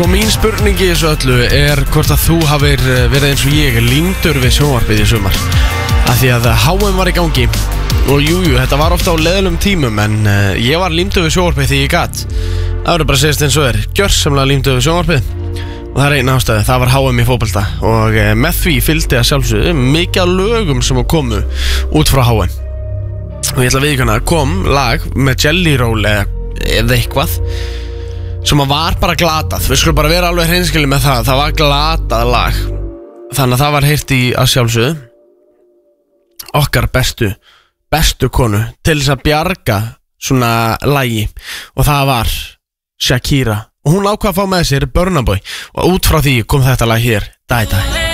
Sko mín spurning í þessu öllu hvort að þú hafir verið eins og ég límdur við sjónvarpið í sumar. Af því að HM var í gangi og jújú, þetta var ofta á leðlum tímum en ég var límdur við sjónvarpið því ég gat. Það verður bara að segja eins og gjörsamlega límdur við sjónvarpið. Og það einn ástæði, það var HM í fótbolta og með því fylgdi að sjálfsögðu mikið af lögum sem komu út frá HM. Og ég ætla að viðurkenna að kom lag með Jelly Roll eða eitthvað sem var bara glatað. Við skulum bara vera alveg hreinskilin með það var glatað lag. Þannig að það var heyrt í að sjálfsögðu okkar bestu konu til þess að bjarga svona lagi og það var Shakira. Og hún ákvað að fá með sér Burna Boy og út frá því kom þetta lag hér, Die Die.